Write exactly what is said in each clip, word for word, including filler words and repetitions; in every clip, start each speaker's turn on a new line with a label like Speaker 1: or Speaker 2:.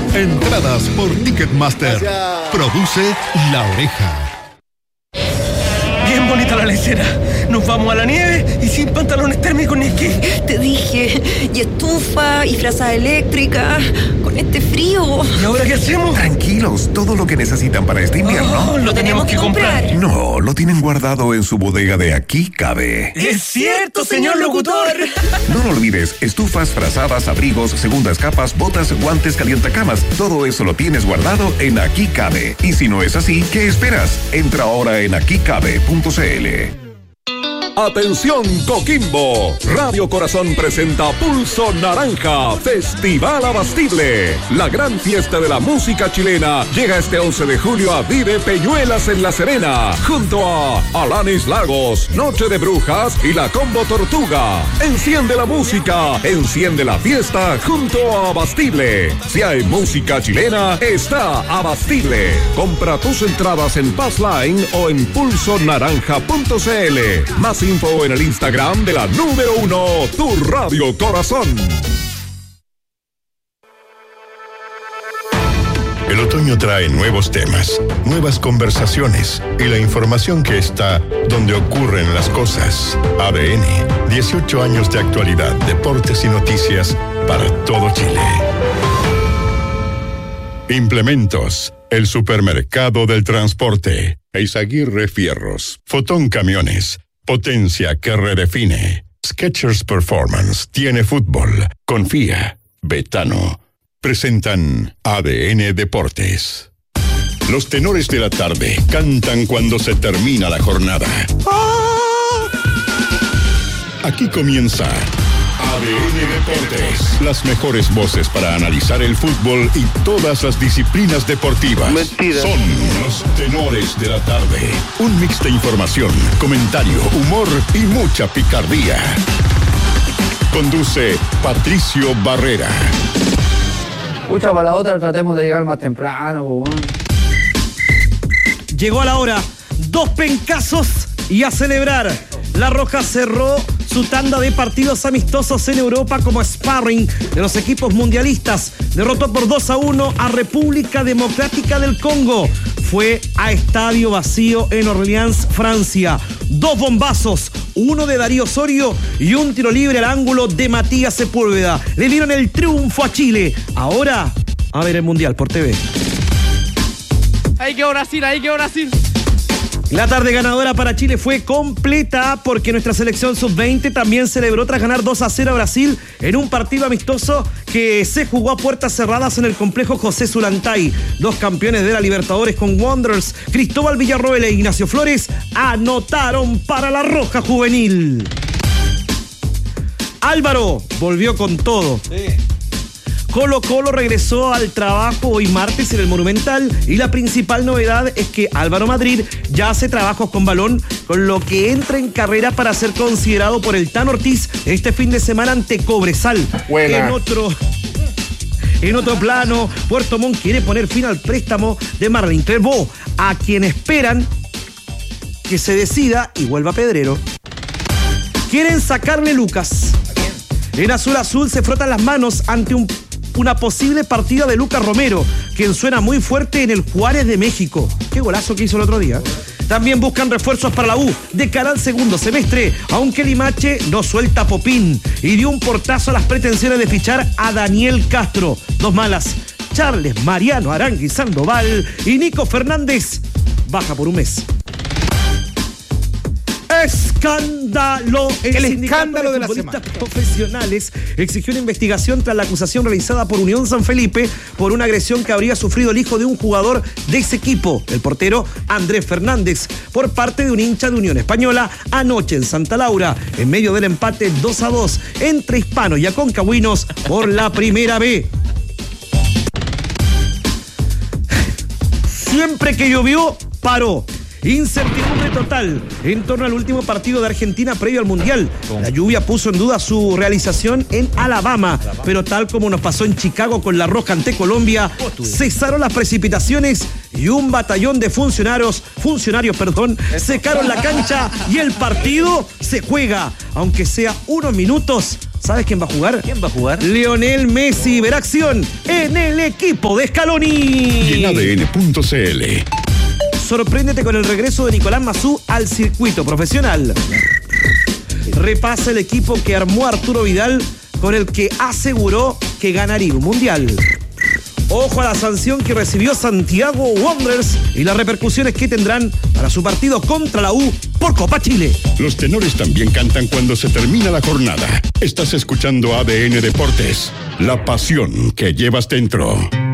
Speaker 1: Entradas por Ticketmaster. Gracias. Produce La Oreja.
Speaker 2: Bien bonita la lecera. Nos vamos a la nieve y sin pantalones térmicos ni esquí.
Speaker 3: Te dije, y estufa, y frazada eléctrica, con este frío.
Speaker 2: ¿Y ahora qué hacemos?
Speaker 4: Tranquilos, todo lo que necesitan para este invierno.
Speaker 2: Oh, lo tenemos que comprar.
Speaker 4: No, lo tienen guardado en su bodega de Aquí Cabe.
Speaker 2: ¡Es cierto, señor locutor!
Speaker 4: No lo olvides, estufas, frazadas, abrigos, segundas capas, botas, guantes, calientacamas. Todo eso lo tienes guardado en Aquí Cabe. Y si no es así, ¿qué esperas? Entra ahora en aquí cabe punto c l.
Speaker 5: Atención Coquimbo, Radio Corazón presenta Pulso Naranja, Festival Abastible. La gran fiesta de la música chilena llega este once de julio a Vive Peñuelas en La Serena, junto a Alanis Lagos, Noche de Brujas y la Combo Tortuga. Enciende la música, enciende la fiesta junto a Abastible. Si hay música chilena, está Abastible. Compra tus entradas en Passline o en pulso naranja punto c l. Más info en el Instagram de la número uno, Tu Radio Corazón.
Speaker 1: El otoño trae nuevos temas, nuevas conversaciones y la información que está donde ocurren las cosas. A D N, dieciocho años de actualidad, deportes y noticias para todo Chile. Implementos, el supermercado del transporte. Eizaguirre Fierros, Fotón Camiones, potencia que redefine. Skechers Performance tiene fútbol. Confía. Betano. Presentan A D N Deportes. Los tenores de la tarde cantan cuando se termina la jornada. Aquí comienza A D N Deportes. Las mejores voces para analizar el fútbol y todas las disciplinas deportivas. Mentira. Son los tenores de la tarde. Un mix de información, comentario, humor y mucha picardía. Conduce Patricio Barrera.
Speaker 6: Escucha, para la otra tratemos de llegar más temprano. Bueno.
Speaker 7: Llegó la hora. Dos pencazos y a celebrar. La Roja cerró su tanda de partidos amistosos en Europa como sparring de los equipos mundialistas. Derrotó por dos a uno a República Democrática del Congo. Fue a estadio vacío en Orleans, Francia. Dos bombazos, uno de Darío Osorio y un tiro libre al ángulo de Matías Sepúlveda. Le dieron el triunfo a Chile. Ahora, a ver el Mundial por T V.
Speaker 8: Ahí quedó Brasil, ahí quedó Brasil.
Speaker 7: La tarde ganadora para Chile fue completa porque nuestra selección sub veinte también celebró tras ganar dos a cero a Brasil en un partido amistoso que se jugó a puertas cerradas en el complejo José Zulantay. Dos campeones de la Libertadores con Wanderers, Cristóbal Villarroel e Ignacio Flores, anotaron para la Roja Juvenil. Álvaro volvió con todo. Sí. Colo Colo regresó al trabajo hoy martes en el Monumental y la principal novedad es que Álvaro Madrid ya hace trabajos con balón, con lo que entra en carrera para ser considerado por el Tan Ortiz este fin de semana ante Cobresal. Buena. En otro... En otro plano, Puerto Montt quiere poner fin al préstamo de Marlin Clervaux, a quien esperan que se decida y vuelva Pedrero. Quieren sacarle Lucas. En Azul Azul se frotan las manos ante un una posible partida de Lucas Romero, quien suena muy fuerte en el Juárez de México. Qué golazo que hizo el otro día. También buscan refuerzos para la U de cara al segundo semestre, aunque Limache no suelta Popín y dio un portazo a las pretensiones de fichar a Daniel Castro. Dos malas. Charles, Mariano, Arangui, Sandoval y Nico Fernández baja por un mes. Escándalo. El, el escándalo de, de la semana. Profesionales exigió una investigación tras la acusación realizada por Unión San Felipe por una agresión que habría sufrido el hijo de un jugador de ese equipo, el portero Andrés Fernández, por parte de un hincha de Unión Española anoche en Santa Laura, en medio del empate dos a dos entre hispanos y aconcagüinos por la primera B. Siempre que llovió, paró. Incertidumbre total en torno al último partido de Argentina previo al Mundial. La lluvia puso en duda su realización en Alabama, pero tal como nos pasó en Chicago con la Roja ante Colombia, cesaron las precipitaciones y un batallón de funcionarios, funcionarios, perdón, secaron la cancha y el partido se juega, aunque sea unos minutos ¿Sabes quién va a jugar?
Speaker 9: ¿Quién va a jugar?
Speaker 7: Lionel Messi verá acción en el equipo de Scaloni.
Speaker 1: Y en A D N punto C L.
Speaker 7: Sorpréndete con el regreso de Nicolás Massú al circuito profesional. Repasa el equipo que armó Arturo Vidal, con el que aseguró que ganaría un mundial. Ojo a la sanción que recibió Santiago Wanderers y las repercusiones que tendrán para su partido contra la U por Copa Chile.
Speaker 1: Los tenores también cantan cuando se termina la jornada. Estás escuchando A D N Deportes, la pasión que llevas dentro.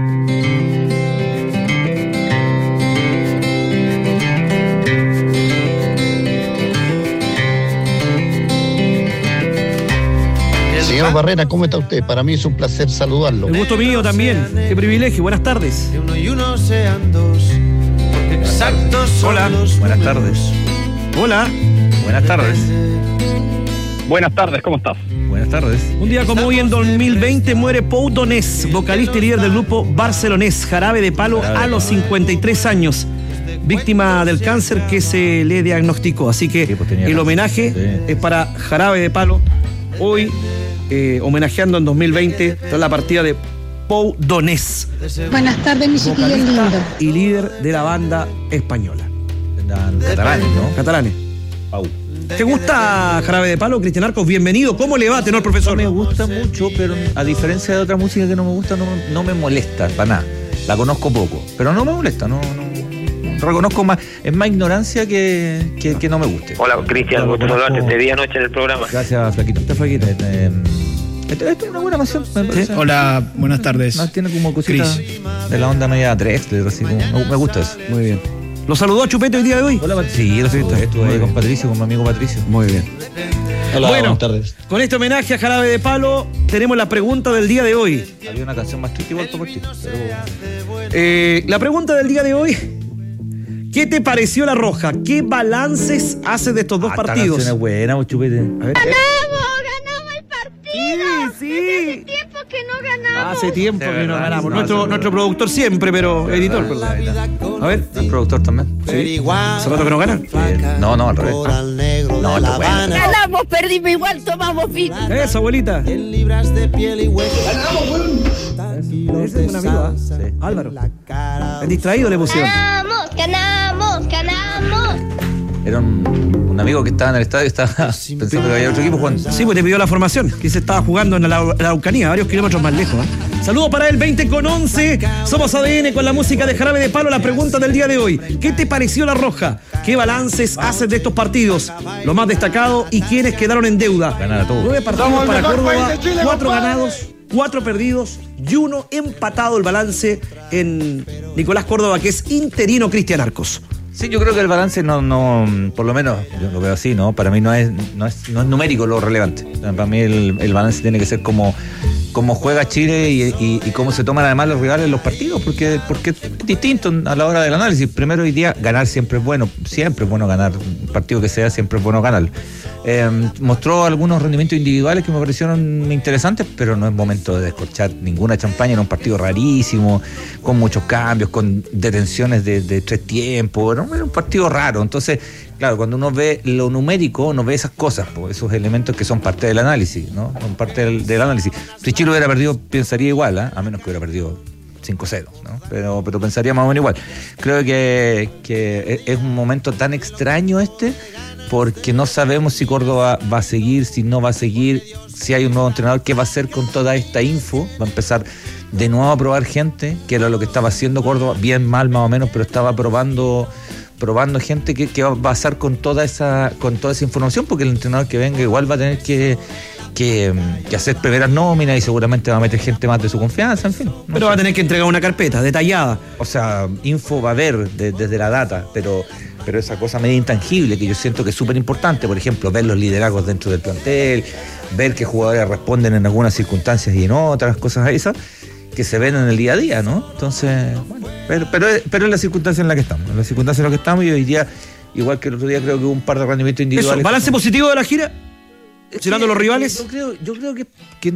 Speaker 10: Señor Barrera, ¿cómo está usted? Para mí es un placer saludarlo.
Speaker 7: El gusto mío también. Qué privilegio. Buenas tardes.
Speaker 11: Uno y uno sean dos. Exactos.
Speaker 9: Hola. Buenas tardes.
Speaker 7: Hola.
Speaker 9: Buenas tardes.
Speaker 12: Buenas tardes, ¿cómo estás?
Speaker 9: Buenas tardes.
Speaker 7: Un día como hoy en dos mil veinte muere Pau Donés, vocalista y líder del grupo barcelonés Jarabe de Palo, a los cincuenta y tres años. Víctima del cáncer que se le diagnosticó. Así que el homenaje es para Jarabe de Palo. Hoy, eh, homenajeando en dos mil veinte tras la partida de Pau Donés.
Speaker 13: Buenas tardes, mis chiquillos lindos.
Speaker 7: Y líder de la banda española.
Speaker 9: Catalanes, ¿no?
Speaker 7: Catalanes. Pau. ¿Te gusta Jarabe de Palo, Cristian Arcos? Bienvenido. ¿Cómo le va, tenor profesor?
Speaker 9: No me gusta mucho, pero a diferencia de otra música que no me gusta, no, no me molesta para nada. La conozco poco, pero no me molesta, no, no reconozco más, es más ignorancia que, que, que no me guste.
Speaker 14: Hola, Cristian, gusto saludarte. Te vi anoche en el programa.
Speaker 9: Gracias, Flaquito. Está Flaquito. Eh, Esto, esto es una buena canción.
Speaker 15: ¿Sí? Hola, buenas tardes.
Speaker 9: No, tiene como cositas de la onda media tres, así como, me, me gusta eso.
Speaker 7: Muy bien. ¿Lo saludó a Chupete hoy día de hoy?
Speaker 9: Hola, sí, lo sé. Estuve ahí con Patricio, con mi amigo Patricio.
Speaker 7: Muy bien.
Speaker 15: Hola,
Speaker 7: bueno,
Speaker 15: buenas tardes.
Speaker 7: Con este homenaje a Jarabe de Palo, tenemos la pregunta del día de hoy.
Speaker 9: Había una canción más triste igual por ti. Pero...
Speaker 7: Eh, la pregunta del día de hoy: ¿qué te pareció La Roja? ¿Qué balances haces de estos dos
Speaker 9: ah,
Speaker 7: partidos?
Speaker 9: Esta canción es buena, Chupete. A ver.
Speaker 13: Sí, sí. Hace tiempo que no ganamos.
Speaker 7: Hace tiempo
Speaker 9: de
Speaker 7: que
Speaker 9: verdad,
Speaker 7: no ganamos.
Speaker 9: no,
Speaker 7: nuestro,
Speaker 9: no,
Speaker 7: nuestro
Speaker 9: no.
Speaker 7: productor siempre, pero
Speaker 9: De
Speaker 7: editor,
Speaker 9: verdad,
Speaker 7: perdón. A ver.
Speaker 9: El productor también.
Speaker 7: Sí. ¿Hace rato que no ganan?
Speaker 9: No, no, al revés. Ah. No, esto es bueno.
Speaker 13: Ganamos, perdimos igual, tomamos vino.
Speaker 7: Eso, abuelita.
Speaker 11: En libras de piel y hueso.
Speaker 7: Ganamos, weón. Ese es un amigo, ¿ah? Sí. Álvaro. El distraído le pusieron.
Speaker 13: Ganamos, ganamos, ganamos.
Speaker 9: Era un, un amigo que estaba en el estadio y estaba pensando que había otro equipo jugando.
Speaker 7: Sí, pues te pidió la formación, que se estaba jugando en la, la Araucanía, varios kilómetros más lejos. ¿eh? Saludos para el veinte con once. Somos A D N con la música de Jarabe de Palo. La pregunta del día de hoy: ¿qué te pareció La Roja? ¿Qué balances haces de estos partidos? Lo más destacado y quiénes quedaron en deuda.
Speaker 9: Ganar a todos.
Speaker 7: Nueve partidos para Córdoba, cuatro ganados, cuatro perdidos y uno empatado. El balance en Nicolás Córdoba, que es interino. Cristian Arcos.
Speaker 9: Sí, yo creo que el balance no, no, por lo menos yo lo veo así, ¿no? Para mí no es, no es, no es numérico lo relevante. Para mí el, el balance tiene que ser como, como juega Chile y, y, y cómo se toman además los rivales en los partidos, porque, porque es distinto a la hora del análisis. Primero, hoy día ganar siempre es bueno, siempre es bueno ganar, un partido que sea siempre es bueno ganar. Eh, mostró algunos rendimientos individuales que me parecieron interesantes, pero no es momento de descorchar ninguna champaña en un partido rarísimo, con muchos cambios, con detenciones de, de tres tiempos. Era un partido raro. Entonces, claro, cuando uno ve lo numérico, uno ve esas cosas, pues, esos elementos que son parte del análisis, ¿no? Son parte del, del análisis. Si Chile hubiera perdido, pensaría igual, ¿eh? A menos que hubiera perdido cinco cero, ¿no? Pero, pero pensaría más o menos igual. Creo que, que es un momento tan extraño este, porque no sabemos si Córdoba va a seguir, si no va a seguir, si hay un nuevo entrenador, qué va a hacer con toda esta info. Va a empezar de nuevo a probar gente, que era lo que estaba haciendo Córdoba, bien, mal, más o menos, pero estaba probando probando gente que, que va a pasar con toda esa con toda esa información, porque el entrenador que venga igual va a tener que Que, que hacer primeras nóminas y seguramente va a meter gente más de su confianza, en fin. No
Speaker 7: pero sé. Va a tener que entregar una carpeta detallada.
Speaker 9: O sea, info va a haber de, desde la data, pero, pero esa cosa media intangible que yo siento que es súper importante, por ejemplo, ver los liderazgos dentro del plantel, ver qué jugadores responden en algunas circunstancias y en otras, cosas esas, que se ven en el día a día, ¿no? Entonces, bueno, pero, pero, pero es la circunstancia en la que estamos, en la circunstancia en la que estamos, y hoy día, igual que el otro día, creo que hubo un par de rendimientos individuales.
Speaker 7: Eso, ¿balance positivo de la gira? considerando los rivales.
Speaker 9: Yo creo, yo creo que, que,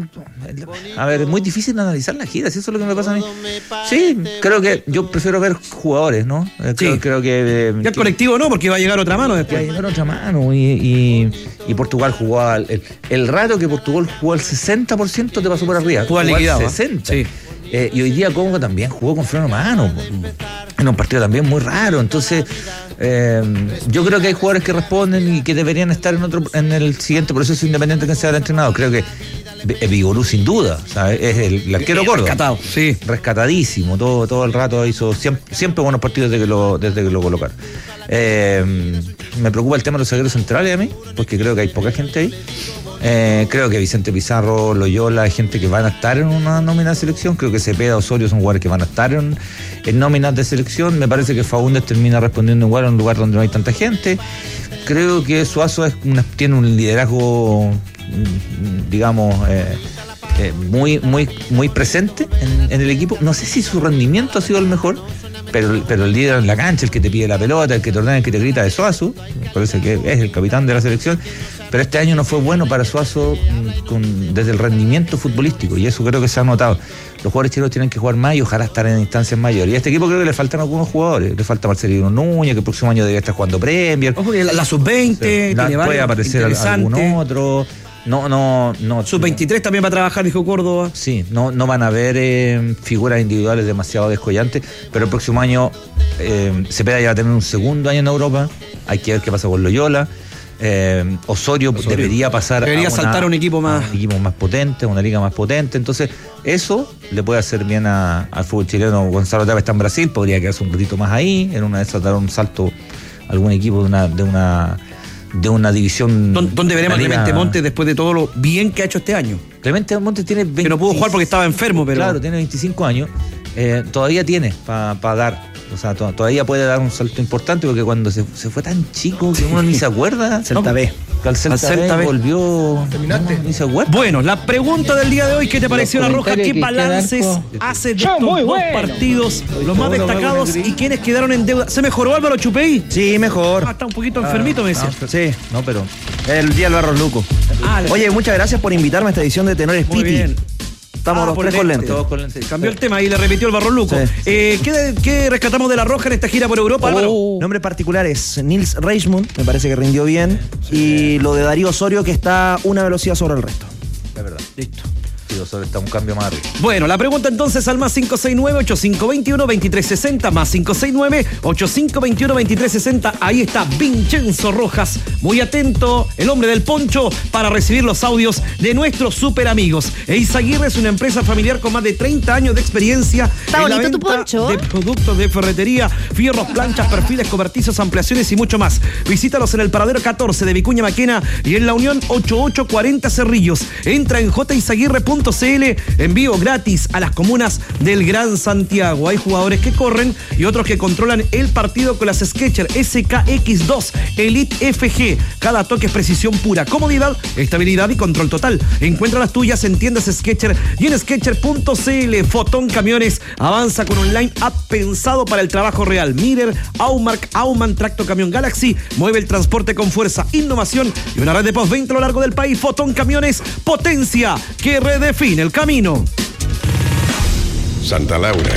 Speaker 9: a ver, es muy difícil analizar la gira, si eso es lo que me pasa a mí. Sí, creo que yo prefiero ver jugadores, ¿no? Creo,
Speaker 7: Sí.
Speaker 9: creo que... eh,
Speaker 7: Ya el
Speaker 9: que-
Speaker 7: colectivo no, porque va a llegar otra mano
Speaker 9: que va a
Speaker 7: después.
Speaker 9: llegar otra mano y, y, y Portugal jugó al, el, el rato que Portugal jugó al sesenta por ciento te pasó por arriba.
Speaker 7: Jugó al
Speaker 9: Jugó al
Speaker 7: liquidado, ¿eh?
Speaker 9: sesenta.
Speaker 7: Sí.
Speaker 9: Eh, y hoy día Congo también jugó con freno de mano, po. En un partido también muy raro. Entonces, eh, yo creo que hay jugadores que responden y que deberían estar en otro en el siguiente proceso independiente que sea el entrenador. Creo que Vigorú sin duda, ¿sabes? Es el, el arquero Córdoba.
Speaker 7: Rescatado, sí.
Speaker 9: Rescatadísimo, todo, todo el rato hizo siempre, siempre buenos partidos desde que lo, desde que lo colocaron. Eh, me preocupa el tema de los zagueros centrales a mí, porque creo que hay poca gente ahí. Eh, creo que Vicente Pizarro, Loyola, hay gente que van a estar en una nómina de selección. Creo que Cepeda, Osorio son jugadores que van a estar en, en nóminas de selección. Me parece que Faúndez termina respondiendo igual en un lugar donde no hay tanta gente. Creo que Suazo es una, tiene un liderazgo, digamos, eh, eh, muy, muy, muy presente en, en el equipo. No sé si su rendimiento ha sido el mejor, pero, pero el líder en la cancha, el que te pide la pelota, el que te ordena, el que te grita de Suazo, me parece que es el capitán de la selección. Pero este año no fue bueno para Suazo con, desde el rendimiento futbolístico, y eso creo que se ha notado. Los jugadores chilenos tienen que jugar más y ojalá estar en instancias mayores. Y a este equipo creo que le faltan algunos jugadores. Le falta Marcelino Núñez, que el próximo año debería estar jugando Premier.
Speaker 7: Ojo que la, la sub veinte,
Speaker 9: Sí.
Speaker 7: tiene
Speaker 9: puede
Speaker 7: varios
Speaker 9: aparecer algún
Speaker 7: interesantes.
Speaker 9: otro. No, no, no.
Speaker 7: sub veintitrés también va a trabajar, dijo Córdoba.
Speaker 9: Sí, no, no van a haber eh, figuras individuales demasiado descollantes, pero el próximo año eh, Cepeda ya va a tener un segundo año en Europa. Hay que ver qué pasa con Loyola. Eh, Osorio,
Speaker 7: Osorio
Speaker 9: debería pasar
Speaker 7: debería
Speaker 9: a una,
Speaker 7: saltar a un equipo más-
Speaker 9: a un equipo más potente, a una liga más potente. Entonces eso le puede hacer bien a- al fútbol chileno. Gonzalo Tapia está en Brasil, podría quedarse un ratito más ahí, en una de esas dar un salto a algún equipo de una de una de una división.
Speaker 7: Don- ¿Dónde veremos a
Speaker 9: una liga-
Speaker 7: Clemente Montes después de todo lo bien que ha hecho este año?
Speaker 9: Clemente Montes tiene veinte,
Speaker 7: Que no pudo jugar porque estaba enfermo, pero...
Speaker 9: Claro, tiene veinticinco años. Eh, todavía tiene para pa dar. O sea, to- todavía puede dar un salto importante, porque cuando se, se fue tan chico que uno ni se acuerda.
Speaker 15: Celta B.
Speaker 9: Que al Celta,
Speaker 7: Al Celta
Speaker 9: B
Speaker 7: B.
Speaker 9: volvió.
Speaker 2: ¿Terminaste?
Speaker 9: No, ni se acuerda.
Speaker 7: Bueno, la pregunta del día de hoy, ¿qué te pareció la Roja? ¿Qué
Speaker 9: comentarios que
Speaker 7: balances
Speaker 9: quedan
Speaker 7: hace de
Speaker 8: Son
Speaker 7: estos
Speaker 8: muy
Speaker 7: dos
Speaker 8: buenos.
Speaker 7: partidos, los más
Speaker 9: Todo lo
Speaker 7: destacados
Speaker 9: bueno,
Speaker 7: y quiénes quedaron en deuda? ¿Se mejoró Álvaro Chupey?
Speaker 15: Sí, mejor.
Speaker 7: Ah, está un poquito enfermito, me decía.
Speaker 9: No,
Speaker 15: Sí.
Speaker 9: no, pero.
Speaker 15: El día del Barros Luco.
Speaker 7: Ah,
Speaker 15: Oye, muchas gracias por invitarme a esta edición de Tenores
Speaker 7: muy
Speaker 15: Piti.
Speaker 7: bien.
Speaker 15: Estamos
Speaker 7: Ah,
Speaker 15: los
Speaker 7: por
Speaker 15: tres con
Speaker 7: lente.
Speaker 15: lentes.
Speaker 9: Todos con lentes.
Speaker 7: Cambió el tema y le repitió el Barro Luco.
Speaker 15: Sí.
Speaker 7: Eh, ¿qué, qué rescatamos de la Roja en esta gira por Europa, Álvaro?
Speaker 15: Nombres particulares, Nils Reismund, me parece que rindió bien, y lo de Darío Osorio, que está una velocidad sobre el resto.
Speaker 9: Es verdad.
Speaker 7: Listo.
Speaker 9: Sí, Osorio está un cambio más arriba.
Speaker 7: Bueno, la pregunta entonces al más cinco seis nueve, ocho cinco dos uno, dos tres seis cero, más cinco seis nueve, ocho cinco dos uno, dos tres seis cero. Ahí está Vincenzo Rojas, muy atento, el hombre del poncho, para recibir los audios de nuestros super amigos. Eizaguirre es una empresa familiar con más de treinta años de experiencia
Speaker 3: Está
Speaker 7: en la
Speaker 3: bonito tu
Speaker 7: venta
Speaker 3: poncho.
Speaker 7: de productos de ferretería, fierros, planchas, perfiles, cobertizos, ampliaciones y mucho más. Visítalos en el Paradero catorce de Vicuña Maquena y en la Unión ochenta y ocho cuarenta Cerrillos. Entra en j izaguirre punto c l, envío gratis a las comunas del Gran Santiago. Hay jugadores que corren y otros que controlan el partido con las Skechers S K X dos Elite F G. Cada toque es precisión pura, comodidad, estabilidad y control total. Encuentra las tuyas en tiendas Skechers y en skechers punto c l. Fotón Camiones avanza con un line-up pensado para el trabajo real. Mirer, Aumark, Auman, Tracto Camión Galaxy mueve el transporte con fuerza, innovación y una red de postventa a lo largo del país. Fotón Camiones, potencia que redefine el camino.
Speaker 1: Santa Laura.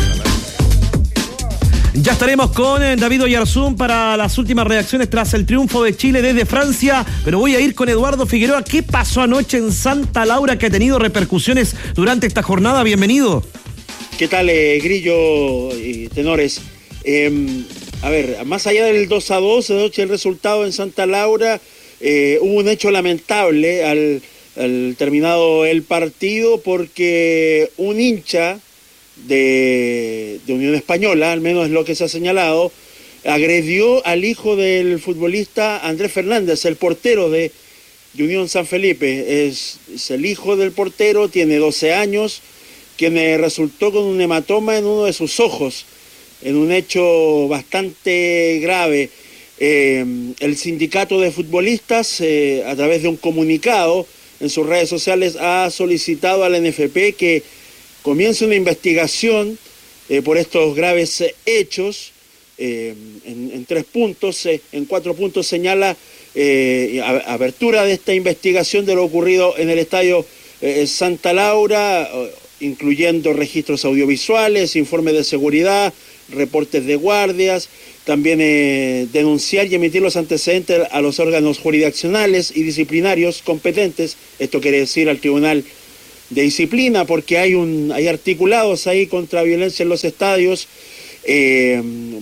Speaker 7: Ya estaremos con eh, David Oyarzún para las últimas reacciones tras el triunfo de Chile desde Francia, pero voy a ir con Eduardo Figueroa. ¿Qué pasó anoche en Santa Laura que ha tenido repercusiones durante esta jornada? Bienvenido.
Speaker 16: ¿Qué tal, eh, Grillo y tenores? Eh, a ver, más allá del dos a dos, anoche el resultado en Santa Laura, eh, hubo un hecho lamentable al, al terminado el partido, porque un hincha de, de Unión Española, al menos es lo que se ha señalado, agredió al hijo del futbolista Andrés Fernández, el portero de, de Unión San Felipe. Es, es el hijo del portero, tiene doce años, quien resultó con un hematoma en uno de sus ojos, en un hecho bastante grave. Eh, el sindicato de futbolistas, eh, a través de un comunicado en sus redes sociales, ha solicitado al N F P que comience una investigación eh, por estos graves eh, hechos. Eh, en, en tres puntos, eh, en cuatro puntos señala eh, a, apertura de esta investigación de lo ocurrido en el estadio eh, Santa Laura, incluyendo registros audiovisuales, informes de seguridad, reportes de guardias, también eh, denunciar y emitir los antecedentes a los órganos jurisdiccionales y disciplinarios competentes. Esto quiere decir al Tribunal de Disciplina, porque hay un hay articulados ahí contra violencia en los estadios. Eh,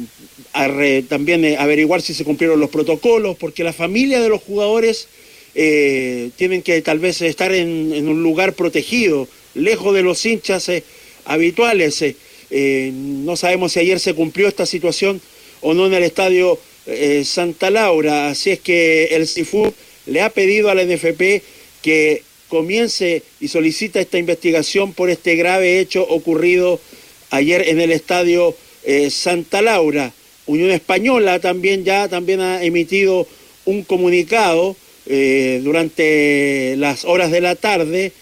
Speaker 16: a re, también eh, averiguar si se cumplieron los protocolos, porque la familia de los jugadores eh, tienen que tal vez estar en, en un lugar protegido, lejos de los hinchas eh, habituales. Eh, eh, no sabemos si ayer se cumplió esta situación o no en el estadio eh, Santa Laura, así es que el CIFUB le ha pedido a la N F P que comience y solicita esta investigación por este grave hecho ocurrido ayer en el estadio eh, Santa Laura. Unión Española también ya también ha emitido un comunicado eh, durante las horas de la tarde,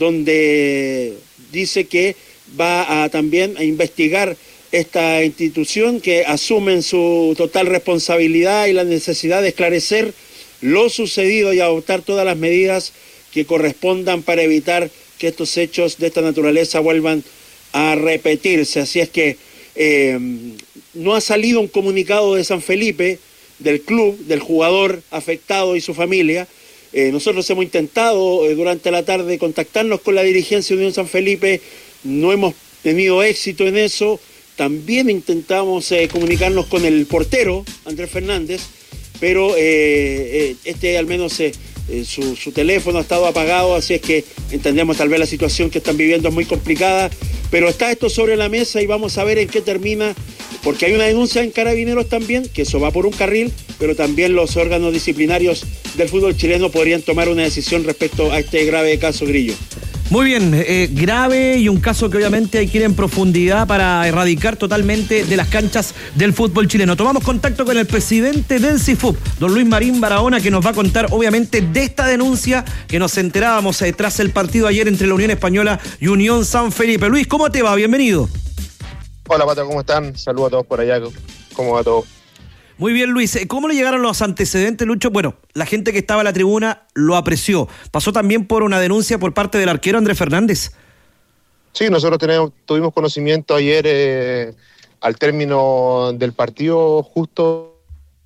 Speaker 16: donde dice que va a también a investigar esta institución, que asumen su total responsabilidad y la necesidad de esclarecer lo sucedido y adoptar todas las medidas que correspondan para evitar que estos hechos de esta naturaleza vuelvan a repetirse. Así es que eh, no ha salido un comunicado de San Felipe, del club, del jugador afectado y su familia. Eh, nosotros hemos intentado eh, durante la tarde contactarnos con la dirigencia de Unión San Felipe, no hemos tenido éxito en eso. También intentamos eh, comunicarnos con el portero, Andrés Fernández, pero eh, eh, este al menos eh, eh, su, su teléfono ha estado apagado, así es que entendemos tal vez la situación que están viviendo es muy complicada, pero está esto sobre la mesa y vamos a ver en qué termina, porque hay una denuncia en Carabineros también, que eso va por un carril, pero también los órganos disciplinarios del fútbol chileno podrían tomar una decisión respecto a este grave caso, Grillo.
Speaker 7: Muy bien, eh, grave y un caso que obviamente hay que ir en profundidad para erradicar totalmente de las canchas del fútbol chileno. Tomamos contacto con el presidente del CIFUB, don Luis Marín Barahona, que nos va a contar obviamente de esta denuncia que nos enterábamos eh, tras el partido ayer entre la Unión Española y Unión San Felipe. Luis, ¿cómo te va? Bienvenido.
Speaker 17: Hola, Pato, ¿cómo están? Saludos a todos por allá. ¿Cómo va todo?
Speaker 7: Muy bien, Luis. ¿Cómo le llegaron los antecedentes, Lucho? Bueno, la gente que estaba en la tribuna lo apreció. ¿Pasó también por una denuncia por parte del arquero Andrés Fernández?
Speaker 17: Sí, nosotros tenemos, tuvimos conocimiento ayer eh, al término del partido, justo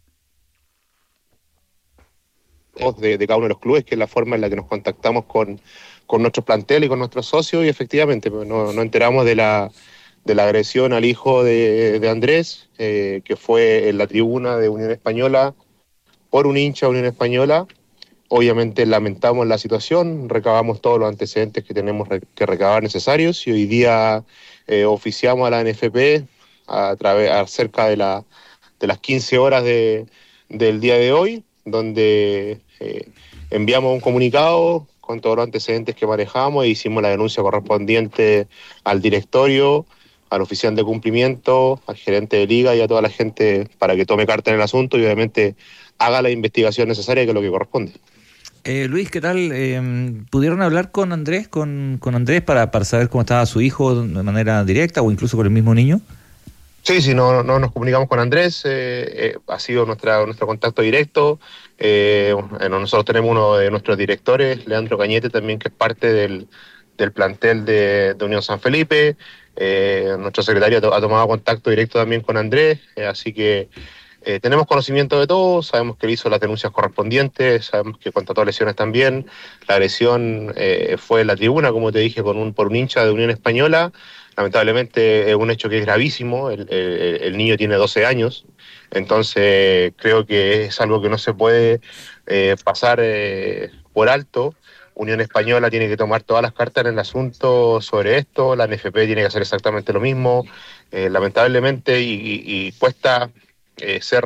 Speaker 17: de, de cada uno de los clubes, que es la forma en la que nos contactamos con, con nuestros planteles y con nuestros socios, y efectivamente pues, nos no enteramos de la... de la agresión al hijo de, de Andrés, eh, que fue en la tribuna de Unión Española por un hincha de Unión Española. Obviamente lamentamos la situación, recabamos todos los antecedentes que tenemos que recabar necesarios y hoy día eh, oficiamos a la N F P a través, a cerca de, la, de las quince horas de, del día de hoy, donde eh, enviamos un comunicado con todos los antecedentes que manejamos e hicimos la denuncia correspondiente al directorio, al oficial de cumplimiento, al gerente de liga y a toda la gente para que tome carta en el asunto y obviamente haga la investigación necesaria, que es lo que corresponde.
Speaker 9: Eh, Luis, ¿qué tal? Eh, ¿Pudieron hablar con Andrés con, con Andrés para, para saber cómo estaba su hijo de manera directa o incluso con el mismo niño?
Speaker 17: Sí, sí, no, no nos comunicamos con Andrés, eh, eh, ha sido nuestra, nuestro contacto directo. Eh, bueno, nosotros tenemos uno de nuestros directores, Leandro Cañete, también, que es parte del, del plantel de, de Unión San Felipe. Eh, nuestro secretario ha tomado contacto directo también con Andrés, eh, así que eh, tenemos conocimiento de todo, sabemos que él hizo las denuncias correspondientes, sabemos que contrató lesiones también. La agresión eh, fue en la tribuna, como te dije, con un, por un hincha de Unión Española. Lamentablemente es un hecho que es gravísimo, el, el, el niño tiene doce años, entonces creo que es algo que no se puede eh, pasar eh, por alto. Unión Española tiene que tomar todas las cartas en el asunto sobre esto, la N F P tiene que hacer exactamente lo mismo, eh, lamentablemente, y, y, y cuesta eh, ser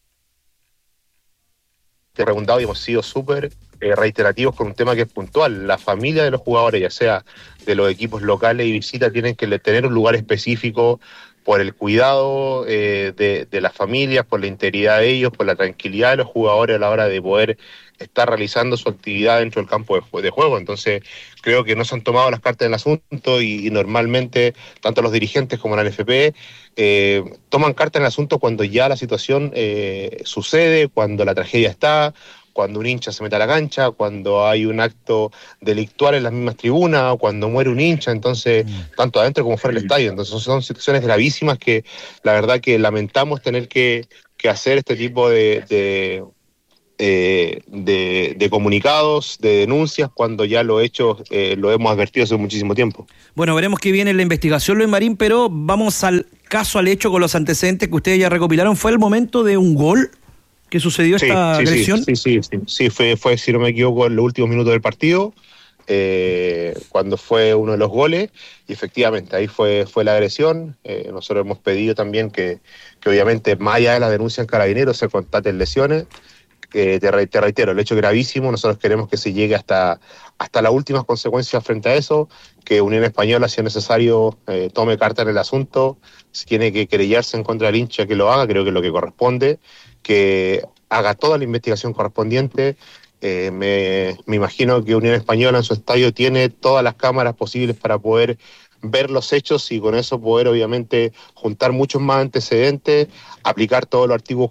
Speaker 17: reiterados y hemos sido súper eh, reiterativos con un tema que es puntual. La familia de los jugadores, ya sea de los equipos locales y visita, tienen que tener un lugar específico por el cuidado eh, de, de las familias, por la integridad de ellos, por la tranquilidad de los jugadores a la hora de poder estar realizando su actividad dentro del campo de, de juego. Entonces creo que no se han tomado las cartas en el asunto y, y normalmente tanto los dirigentes como la N F P eh, toman cartas en el asunto cuando ya la situación eh, sucede, cuando la tragedia está, cuando un hincha se mete a la cancha, cuando hay un acto delictual en las mismas tribunas, o cuando muere un hincha, entonces, tanto adentro como fuera del estadio. Entonces son situaciones gravísimas que la verdad que lamentamos tener que, que hacer este tipo de, de, eh, de, de comunicados, de denuncias, cuando ya lo hechos eh, lo hemos advertido hace muchísimo tiempo.
Speaker 7: Bueno, veremos qué viene la investigación, Luis Marín, pero vamos al caso, al hecho, con los antecedentes que ustedes ya recopilaron. ¿Fue el momento de un gol que sucedió
Speaker 17: sí,
Speaker 7: esta
Speaker 17: sí,
Speaker 7: agresión?
Speaker 17: Sí, sí, sí, sí, fue, fue, si no me equivoco, en los últimos minutos del partido, eh, cuando fue uno de los goles, y efectivamente ahí fue, fue la agresión. Eh, nosotros hemos pedido también que, que obviamente, más allá de la denuncia en Carabineros, se constaten lesiones. Eh, te, re, te reitero, el hecho es gravísimo. Nosotros queremos que se llegue hasta, hasta las últimas consecuencias frente a eso, que Unión Española, si es necesario, eh, tome carta en el asunto. Si tiene que querellarse en contra del hincha, que lo haga, creo que es lo que corresponde, que haga toda la investigación correspondiente. Eh, me, me imagino que Unión Española en su estadio tiene todas las cámaras posibles para poder ver los hechos y con eso poder obviamente juntar muchos más antecedentes, aplicar todos los artículos.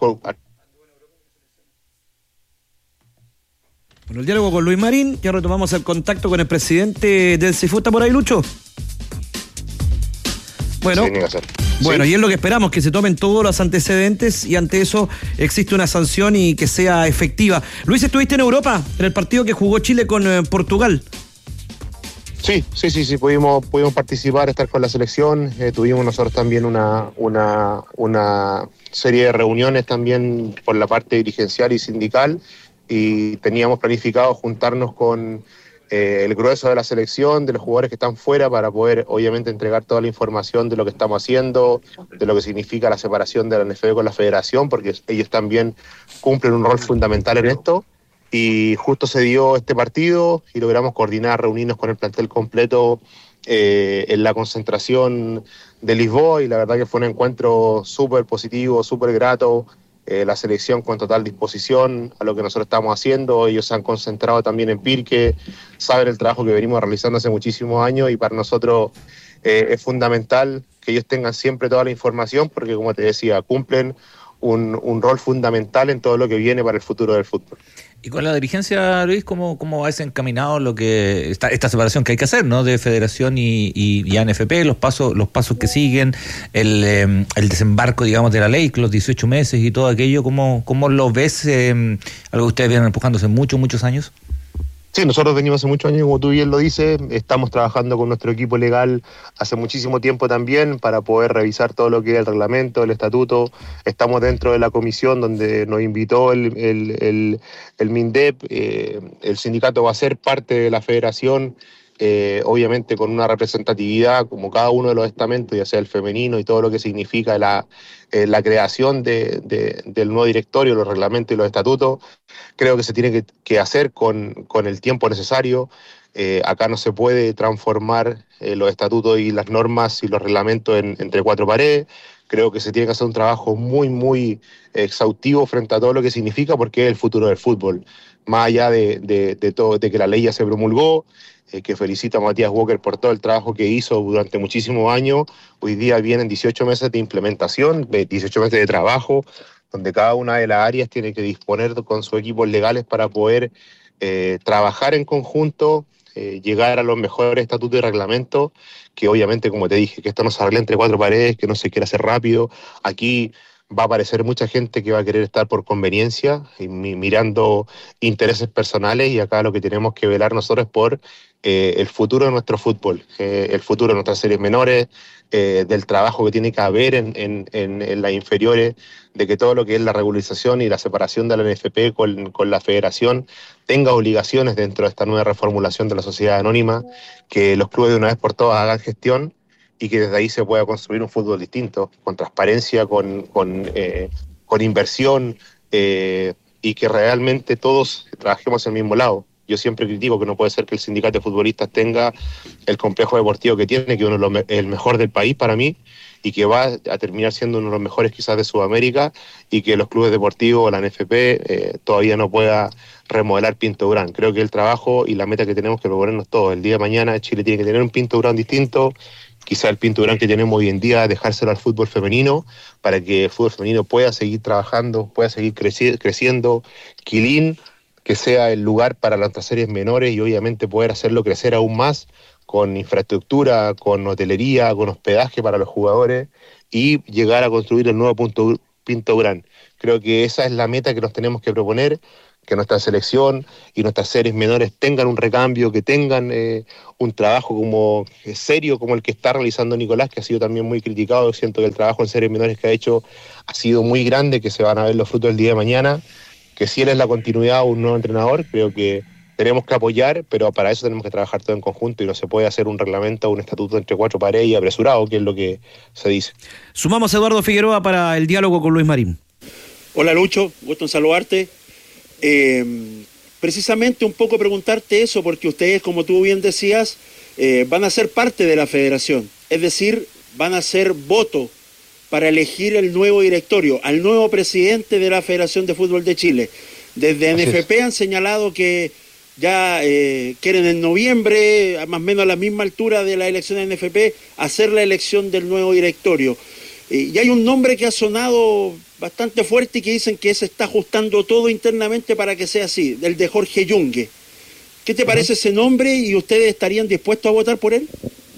Speaker 7: Bueno, el diálogo con Luis Marín, ya retomamos el contacto con el presidente del CIFU. ¿Está por ahí, Lucho? Bueno,
Speaker 17: sí,
Speaker 7: bueno,
Speaker 17: sí.
Speaker 7: Y es lo que esperamos, que se tomen todos los antecedentes y ante eso existe una sanción y que sea efectiva. Luis, ¿estuviste en Europa en el partido que jugó Chile con eh, Portugal?
Speaker 17: Sí, sí, sí, sí, pudimos, pudimos participar, estar con la selección. Eh, tuvimos nosotros también una, una, una serie de reuniones también por la parte dirigencial y sindical, y teníamos planificado juntarnos con eh, el grueso de la selección, de los jugadores que están fuera, para poder obviamente entregar toda la información de lo que estamos haciendo, de lo que significa la separación de la N F B con la federación, porque ellos también cumplen un rol fundamental en esto. Y justo se dio este partido y logramos coordinar, reunirnos con el plantel completo eh, en la concentración de Lisboa, y la verdad que fue un encuentro súper positivo, súper grato. Eh, la selección con total disposición a lo que nosotros estamos haciendo. Ellos se han concentrado también en Pirque, saben el trabajo que venimos realizando hace muchísimos años, y para nosotros eh, es fundamental que ellos tengan siempre toda la información, porque como te decía, cumplen un, un rol fundamental en todo lo que viene para el futuro del fútbol.
Speaker 9: Y con la dirigencia, Luis, ¿cómo, cómo va encaminado lo que esta, esta separación que hay que hacer, ¿no? De Federación y, y, y A N F P, los pasos, los pasos que siguen, el, eh, el desembarco, digamos, de la ley, los dieciocho meses y todo aquello, ¿cómo, cómo lo ves? Eh, algo que ustedes vienen empujándose muchos, muchos años.
Speaker 17: Sí, nosotros venimos hace muchos años, como tú bien lo dices, estamos trabajando con nuestro equipo legal hace muchísimo tiempo también para poder revisar todo lo que es el reglamento, el estatuto. Estamos dentro de la comisión donde nos invitó el, el, el, el MINDEP, eh, el sindicato va a ser parte de la federación, eh, obviamente con una representatividad como cada uno de los estamentos, ya sea el femenino y todo lo que significa la, eh, la creación de, de, del nuevo directorio, los reglamentos y los estatutos. Creo que se tiene que, que hacer con, con el tiempo necesario. Eh, acá no se puede transformar eh, los estatutos y las normas y los reglamentos en, entre cuatro paredes. Creo que se tiene que hacer un trabajo muy, muy exhaustivo frente a todo lo que significa, porque es el futuro del fútbol. Más allá de, de, de, todo, de que la ley ya se promulgó, eh, que felicito a Matías Walker por todo el trabajo que hizo durante muchísimos años. Hoy día vienen dieciocho meses de implementación, dieciocho meses de trabajo, donde cada una de las áreas tiene que disponer con sus equipos legales para poder eh, trabajar en conjunto, eh, llegar a los mejores estatutos y reglamentos, que obviamente, como te dije, que esto no se arregle entre cuatro paredes, que no se quiera hacer rápido. Aquí va a aparecer mucha gente que va a querer estar por conveniencia, y mi, mirando intereses personales, y acá lo que tenemos que velar nosotros es por eh, el futuro de nuestro fútbol, eh, el futuro de nuestras series menores, eh, del trabajo que tiene que haber en, en, en, en las inferiores, de que todo lo que es la regularización y la separación de la N F P con, con la federación tenga obligaciones dentro de esta nueva reformulación de la sociedad anónima, que los clubes de una vez por todas hagan gestión, y que desde ahí se pueda construir un fútbol distinto, con transparencia, con, con, eh, con inversión, eh, y que realmente todos trabajemos en el mismo lado. Yo siempre critico que no puede ser que el sindicato de futbolistas tenga el complejo deportivo que tiene, que uno es el mejor del país para mí, y que va a terminar siendo uno de los mejores quizás de Sudamérica, y que los clubes deportivos, la N F P, eh, todavía no pueda remodelar Pinto Durán. Creo que el trabajo y la meta que tenemos que proponernos todos, el día de mañana Chile tiene que tener un Pinto Durán distinto. Quizá el Pinto Durán que tenemos hoy en día, dejárselo al fútbol femenino, para que el fútbol femenino pueda seguir trabajando, pueda seguir creci- creciendo. Quilín que sea el lugar para nuestras series menores y obviamente poder hacerlo crecer aún más con infraestructura, con hotelería, con hospedaje para los jugadores y llegar a construir el nuevo punto, Pinto Durán. Creo que esa es la meta que nos tenemos que proponer, que nuestra selección y nuestras series menores tengan un recambio, que tengan eh, un trabajo como eh, serio como el que está realizando Nicolás, que ha sido también muy criticado. Siento que el trabajo en series menores que ha hecho ha sido muy grande, que se van a ver los frutos el día de mañana, que si él es la continuidad de un nuevo entrenador, creo que tenemos que apoyar, pero para eso tenemos que trabajar todo en conjunto y no se puede hacer un reglamento o un estatuto entre cuatro paredes y apresurado, que es lo que se dice.
Speaker 7: Sumamos a Eduardo Figueroa para el diálogo con Luis Marín.
Speaker 16: Hola Lucho, gusto en saludarte. Eh, precisamente un poco preguntarte eso, porque ustedes, como tú bien decías, eh, van a ser parte de la federación, es decir, van a ser voto para elegir el nuevo directorio, al nuevo presidente de la Federación de Fútbol de Chile. Desde N F P han señalado que ya eh, quieren en noviembre, más o menos a la misma altura de la elección de N F P, hacer la elección del nuevo directorio. Eh, y hay un nombre que ha sonado bastante fuerte y que dicen que se está ajustando todo internamente para que sea así, el de Jorge Yungue. ¿Qué te parece ese nombre y ustedes estarían dispuestos a votar por él?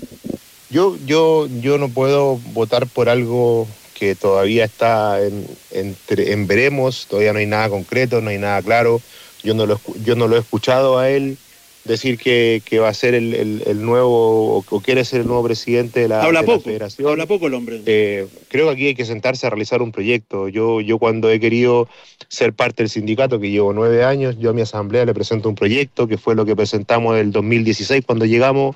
Speaker 17: Yo, yo, yo no puedo votar por algo que todavía está en, entre, en veremos, todavía no hay nada concreto, no hay nada claro. Yo no lo, yo no lo he escuchado a él decir que, que va a ser el, el, el nuevo, o, o quiere ser el nuevo presidente de la,
Speaker 16: habla
Speaker 17: de
Speaker 16: poco,
Speaker 17: la federación.
Speaker 16: Habla poco el hombre.
Speaker 17: Eh, creo que aquí hay que sentarse a realizar un proyecto. Yo, yo cuando he querido ser parte del sindicato, que llevo nueve años, yo a mi asamblea le presento un proyecto, que fue lo que presentamos en el dos mil dieciséis cuando llegamos,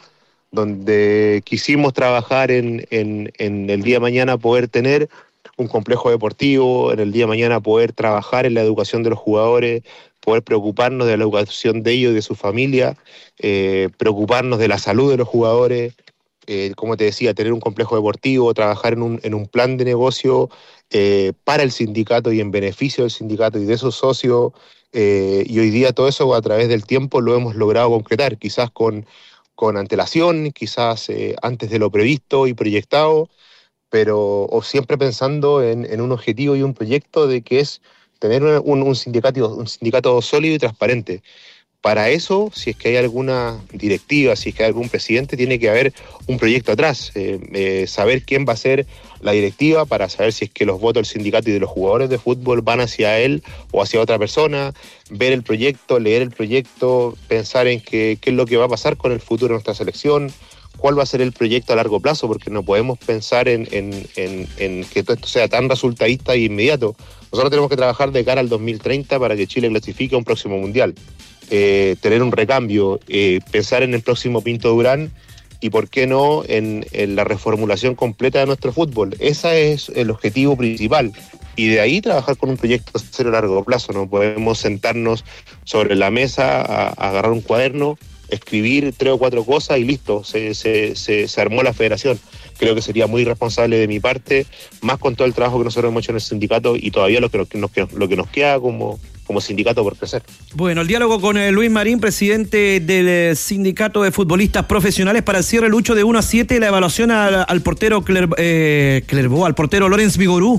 Speaker 17: donde quisimos trabajar en, en, en el día de mañana poder tener un complejo deportivo, en el día de mañana poder trabajar en la educación de los jugadores, poder preocuparnos de la educación de ellos y de su familia, eh, preocuparnos de la salud de los jugadores, eh, como te decía, tener un complejo deportivo, trabajar en un, en un plan de negocio eh, para el sindicato y en beneficio del sindicato y de sus socios, eh, y hoy día todo eso a través del tiempo lo hemos logrado concretar, quizás con, con antelación, quizás eh, antes de lo previsto y proyectado, pero o siempre pensando en, en un objetivo y un proyecto de que es tener un, un, sindicato, un sindicato sólido y transparente. Para eso, si es que hay alguna directiva, si es que hay algún presidente, tiene que haber un proyecto atrás, eh, eh, saber quién va a ser la directiva para saber si es que los votos del sindicato y de los jugadores de fútbol van hacia él o hacia otra persona, ver el proyecto, leer el proyecto, pensar en qué, qué es lo que va a pasar con el futuro de nuestra selección, cuál va a ser el proyecto a largo plazo, porque no podemos pensar en, en, en, en que todo esto sea tan resultadista e inmediato. Nosotros tenemos que trabajar de cara al dos mil treinta para que Chile clasifique a un próximo mundial, eh, tener un recambio, eh, pensar en el próximo Pinto Durán y, por qué no, en, en la reformulación completa de nuestro fútbol. Ese es el objetivo principal. Y de ahí trabajar con un proyecto serio a largo plazo. No podemos sentarnos sobre la mesa, a, a agarrar un cuaderno, escribir tres o cuatro cosas y listo, se, se, se, se armó la federación. Creo que sería muy irresponsable de mi parte, más con todo el trabajo que nosotros hemos hecho en el sindicato y todavía lo que nos, lo que nos queda como, como sindicato por crecer.
Speaker 7: Bueno, el diálogo con eh, Luis Marín, presidente del eh, Sindicato de Futbolistas Profesionales, para el cierre, Lucho, de uno a siete, la evaluación al, al portero Cler, eh, Clervaux, al portero Lorenz Vigorú.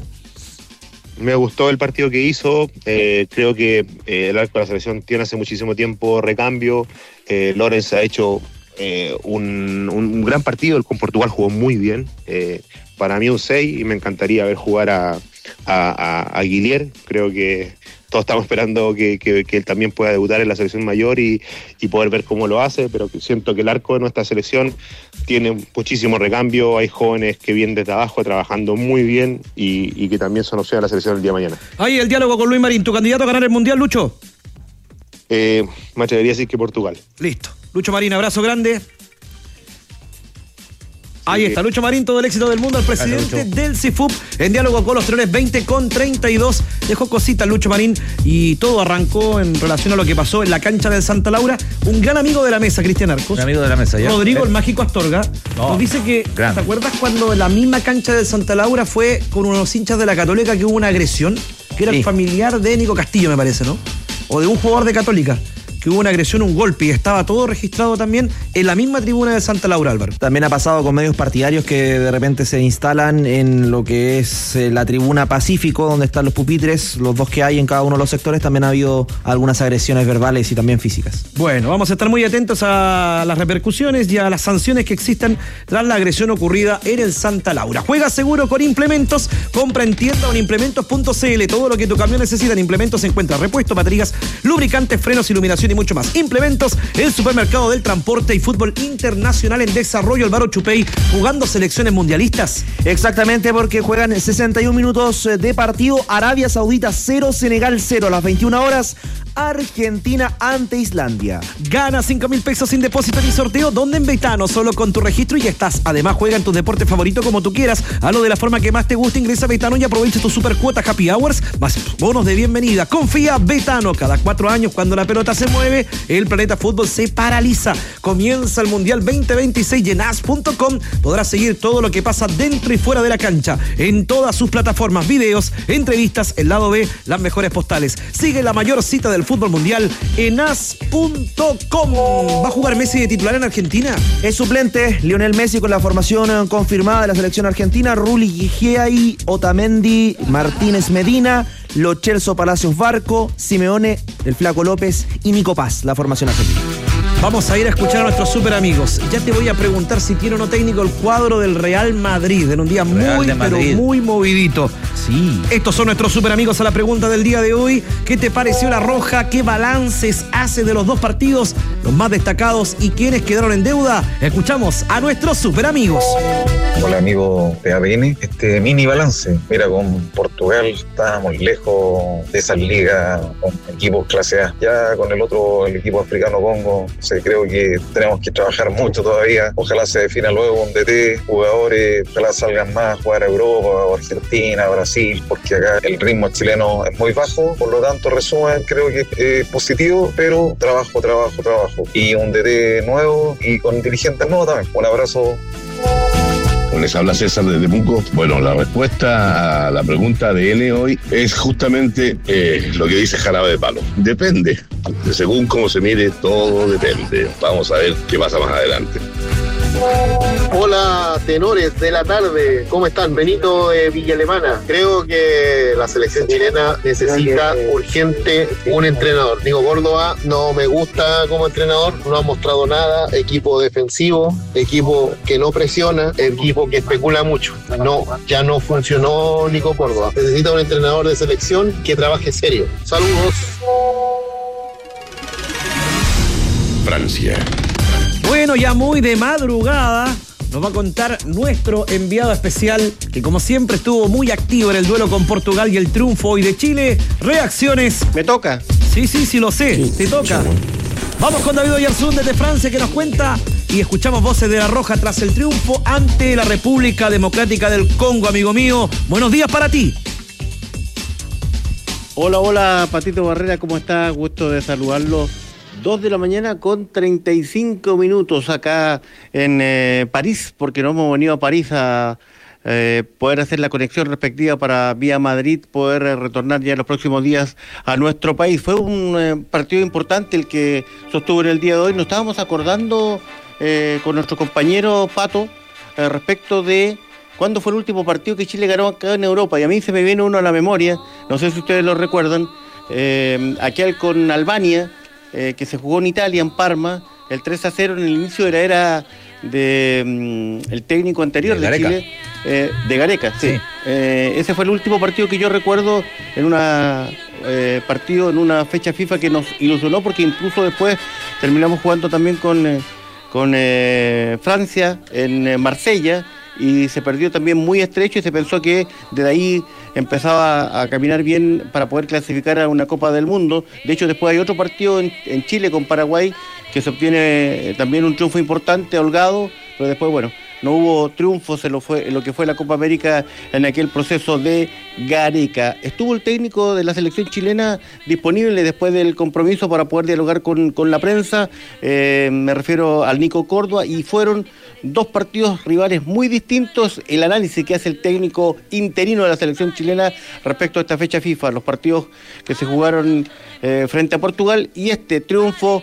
Speaker 17: Me gustó el partido que hizo, eh, creo que eh, el arco de la selección tiene hace muchísimo tiempo recambio, eh, Lorenz ha hecho eh, un, un gran partido, el con Portugal jugó muy bien, eh, para mí un seis y me encantaría ver jugar a, a, a, a Guillier, creo que todos estamos esperando que, que, que él también pueda debutar en la selección mayor y, y poder ver cómo lo hace, pero siento que el arco de nuestra selección tiene muchísimo recambio, hay jóvenes que vienen desde abajo trabajando muy bien y, y que también son opciones a la selección el día de mañana.
Speaker 7: Ahí el diálogo con Luis Marín, ¿tu candidato a ganar el Mundial, Lucho?
Speaker 17: Eh, me atrevería a decir que Portugal.
Speaker 7: Listo. Lucho Marín, abrazo grande. Ahí está, Lucho Marín, todo el éxito del mundo, el presidente del C I F U P, en diálogo con los Trenes veinte con treinta y dos. Dejó cositas Lucho Marín y todo arrancó en relación a lo que pasó en la cancha del Santa Laura. Un gran amigo de la mesa, Cristian Arcos.
Speaker 9: Un amigo de la mesa, ya.
Speaker 7: Rodrigo,
Speaker 9: ¿Eh?
Speaker 7: el mágico Astorga, no, nos dice que, gran. ¿Te acuerdas cuando en la misma cancha del Santa Laura fue con unos hinchas de la Católica que hubo una agresión? Que era sí. el familiar de Nico Castillo, me parece, ¿no? O de un jugador de Católica. Que que hubo una agresión, un golpe, y estaba todo registrado también en la misma tribuna de Santa Laura, Álvaro.
Speaker 15: También ha pasado con medios partidarios que de repente se instalan en lo que es eh, la tribuna Pacífico, donde están los pupitres, los dos que hay en cada uno de los sectores. También ha habido algunas agresiones verbales y también físicas.
Speaker 7: Bueno, vamos a estar muy atentos a las repercusiones y a las sanciones que existan tras la agresión ocurrida en el Santa Laura. Juega seguro con Implementos, compra en tienda o en implementos punto c l. Todo lo que tu camión necesita en Implementos se encuentra: repuesto, baterías, lubricantes, frenos, iluminación y mucho más. Implementos, el supermercado del transporte y fútbol internacional en desarrollo. Álvaro Chupey, jugando selecciones mundialistas.
Speaker 15: Exactamente, porque juegan sesenta y un minutos de partido. Arabia Saudita cero, Senegal cero. A las veintiuna horas, Argentina ante Islandia.
Speaker 7: Gana cinco mil pesos sin depósito ni sorteo. ¿Dónde? En Betano, solo con tu registro y ya estás. Además, juega en tu deporte favorito como tú quieras. Hazlo de la forma que más te guste. Ingresa a Betano y aprovecha tu super cuota Happy Hours más bonos de bienvenida. Confía, Betano. Cada cuatro años, cuando la pelota se mueve, el planeta fútbol se paraliza. Comienza el Mundial veinte veintiséis y en as punto com podrás seguir todo lo que pasa dentro y fuera de la cancha. En todas sus plataformas, videos, entrevistas, el lado B, las mejores postales. Sigue la mayor cita del fútbol mundial en as punto com. ¿Va a jugar Messi de titular en Argentina?
Speaker 15: Es suplente Lionel Messi con la formación confirmada de la selección argentina. Rulli Gigiai, Otamendi, Martínez Medina, Lo Celso Palacios Barco, Simeone, el Flaco López y Nico Paz, la formación argentina.
Speaker 7: Vamos a ir a escuchar a nuestros super amigos. Ya te voy a preguntar si tiene o no técnico el cuadro del Real Madrid en un día Real muy, pero muy movidito.
Speaker 15: Sí.
Speaker 7: Estos son nuestros super amigos a la pregunta del día de hoy. ¿Qué te pareció la Roja? ¿Qué balances hace de los dos partidos? Los más destacados y quiénes quedaron en deuda. Escuchamos a nuestros super amigos.
Speaker 18: Hola amigo de A D N, este mini balance. Mira, con Portugal estábamos lejos de esas ligas con equipos clase A. Ya con el otro, el equipo africano Congo, se creo que tenemos que trabajar mucho todavía. Ojalá se defina luego un D T, jugadores, ojalá salgan más a jugar a Europa, o Argentina, Brasil, porque acá el ritmo chileno es muy bajo. Por lo tanto, resumen, creo que es positivo, pero trabajo, trabajo, trabajo. Y un D T nuevo y con dirigentes nuevos también. Un abrazo.
Speaker 19: Les habla César de Temuco. Bueno, la respuesta a la pregunta de N hoy es justamente eh, lo que dice Jarabe de Palo. Depende. Según cómo se mire, todo depende. Vamos a ver qué pasa más adelante.
Speaker 20: Hola, tenores de la tarde, ¿cómo están? Benito de Villa Alemana. Creo que la selección chilena necesita urgente un entrenador. Digo, Córdoba no me gusta como entrenador, no ha mostrado nada. Equipo defensivo, equipo que no presiona, equipo que especula mucho. No, ya no funcionó Nico Córdoba. Necesita un entrenador de selección que trabaje serio. Saludos.
Speaker 1: Francia.
Speaker 7: Bueno, ya muy de madrugada nos va a contar nuestro enviado especial, que como siempre estuvo muy activo en el duelo con Portugal y el triunfo hoy de Chile. Reacciones.
Speaker 8: ¿Me toca?
Speaker 7: Sí, sí, sí lo sé, sí, te toca. Sí. Vamos con David Oyarzún desde Francia, que nos cuenta, y escuchamos voces de la Roja tras el triunfo ante la República Democrática del Congo, amigo mío. Buenos días para ti.
Speaker 21: Hola, hola, Patito Barrera, ¿cómo está? Gusto de saludarlo. Dos de la mañana con treinta y cinco minutos acá en eh, París, porque nos hemos venido a París a eh, poder hacer la conexión respectiva para vía Madrid, poder eh, retornar ya en los próximos días a nuestro país. Fue un eh, partido importante el que sostuvo en el día de hoy. Nos estábamos acordando eh, con nuestro compañero Pato eh, respecto de cuándo fue el último partido que Chile ganó acá en Europa, y a mí se me viene uno a la memoria, no sé si ustedes lo recuerdan, eh, aquel con Albania, Eh, que se jugó en Italia, en Parma, el tres a cero en el inicio de la era de um, el técnico anterior de, de Chile, eh, de Gareca, sí. sí. Eh, ese fue el último partido que yo recuerdo en una eh, partido, en una fecha FIFA que nos ilusionó, porque incluso después terminamos jugando también con, eh, con eh, Francia en eh, Marsella, y se perdió también muy estrecho, y se pensó que desde ahí empezaba a caminar bien para poder clasificar a una Copa del Mundo. De hecho, después hay otro partido en, en Chile con Paraguay, que se obtiene también un triunfo importante, holgado, pero después, bueno, no hubo triunfos en lo, fue, en lo que fue la Copa América en aquel proceso de Gareca. Estuvo el técnico de la selección chilena disponible después del compromiso para poder dialogar con, con la prensa, eh, me refiero al Nico Córdoba, y fueron dos partidos rivales muy distintos el análisis que hace el técnico interino de la selección chilena respecto a esta fecha FIFA, los partidos que se jugaron eh, frente a Portugal y este triunfo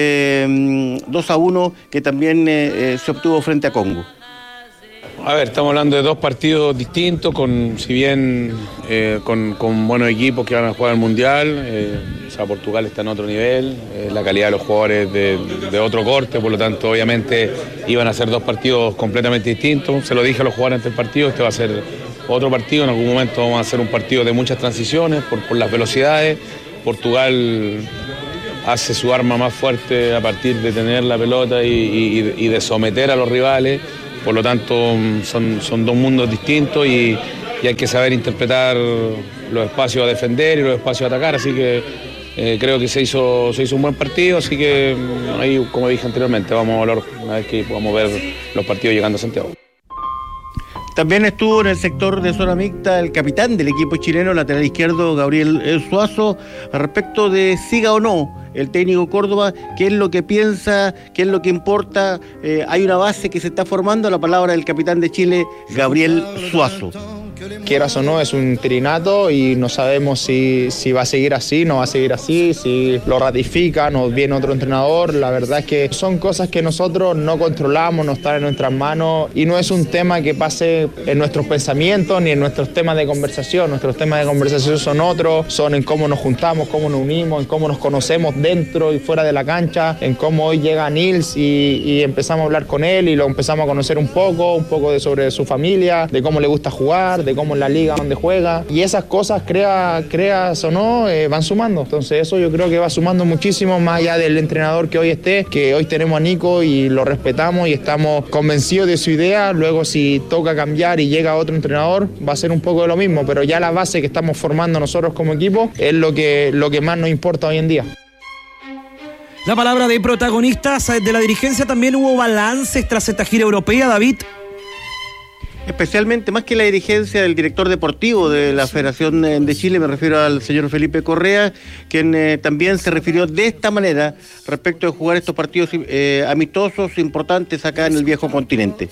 Speaker 21: eh, dos a uno que también eh, eh, se obtuvo frente a Congo.
Speaker 4: A ver, estamos hablando de dos partidos distintos, con si bien eh, con, con buenos equipos que van a jugar al Mundial, eh, o sea, Portugal está en otro nivel, eh, la calidad de los jugadores de, de otro corte, por lo tanto, obviamente, iban a ser dos partidos completamente distintos. Se lo dije a los jugadores antes del partido, este va a ser otro partido, en algún momento vamos a hacer un partido de muchas transiciones por, por las velocidades. Portugal hace su arma más fuerte a partir de tener la pelota y, y, y de someter a los rivales. Por lo tanto, son, son dos mundos distintos y, y hay que saber interpretar los espacios a defender y los espacios a atacar. Así que eh, creo que se hizo, se hizo un buen partido. Así que ahí, como dije anteriormente, vamos a hablar una vez que podamos ver los partidos llegando a Santiago.
Speaker 21: También estuvo en el sector de zona mixta el capitán del equipo chileno, lateral izquierdo, Gabriel Suazo, respecto de siga o no el técnico Córdoba, qué es lo que piensa, qué es lo que importa. Eh, hay una base que se está formando, la palabra del capitán de Chile, Gabriel Suazo.
Speaker 22: Quieras o no, es un trinato y no sabemos si, si va a seguir así, no va a seguir así, si lo ratifica, nos viene otro entrenador. La verdad es que son cosas que nosotros no controlamos, no están en nuestras manos y no es un tema que pase en nuestros pensamientos ni en nuestros temas de conversación. Nuestros temas de conversación son otros, son en cómo nos juntamos, cómo nos unimos, en cómo nos conocemos dentro y fuera de la cancha, en cómo hoy llega Nils y, y empezamos a hablar con él y lo empezamos a conocer un poco, un poco de sobre su familia, de cómo le gusta jugar, de cómo en la liga donde juega, y esas cosas, crea, creas o no, eh, van sumando. Entonces eso yo creo que va sumando muchísimo, más allá del entrenador que hoy esté, que hoy tenemos a Nico y lo respetamos y estamos convencidos de su idea. Luego si toca cambiar y llega otro entrenador, va a ser un poco de lo mismo, pero ya la base que estamos formando nosotros como equipo es lo que, lo que más nos importa hoy en día.
Speaker 7: La palabra de protagonistas de la dirigencia. También hubo balances tras esta gira europea, David.
Speaker 21: Especialmente, más que la dirigencia del director deportivo de la Federación de Chile, me refiero al señor Felipe Correa, quien eh, también se refirió de esta manera respecto de jugar estos partidos eh, amistosos importantes acá en el viejo continente.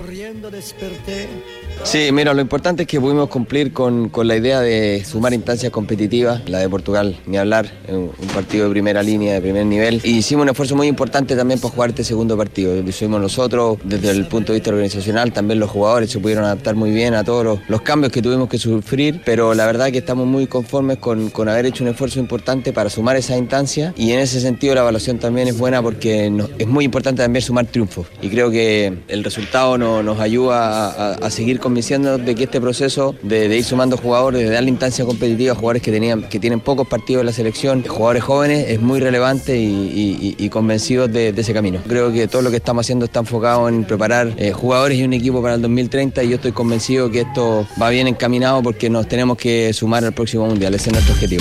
Speaker 23: Sí, mira, lo importante es que pudimos cumplir con, con la idea de sumar instancias competitivas, la de Portugal, ni hablar, un, un partido de primera línea, de primer nivel. Y hicimos un esfuerzo muy importante también para jugar este segundo partido. Lo hicimos nosotros desde el punto de vista organizacional, también los jugadores se pudieron adaptar muy bien a todos los, los cambios que tuvimos que sufrir, pero la verdad que estamos muy conformes con, con haber hecho un esfuerzo importante para sumar esa instancia, y en ese sentido la evaluación también es buena porque no, es muy importante también sumar triunfos, y creo que el resultado no, nos ayuda a, a, a seguir convenciendo de que este proceso de, de ir sumando jugadores, de darle instancia competitiva a jugadores que, tenían, que tienen pocos partidos en la selección, jugadores jóvenes, es muy relevante y, y, y convencidos de, de ese camino. Creo que todo lo que estamos haciendo está enfocado en preparar eh, jugadores y un equipo para el dos mil treinta, y yo estoy convencido que esto va bien encaminado porque nos tenemos que sumar al próximo Mundial. Ese es nuestro objetivo.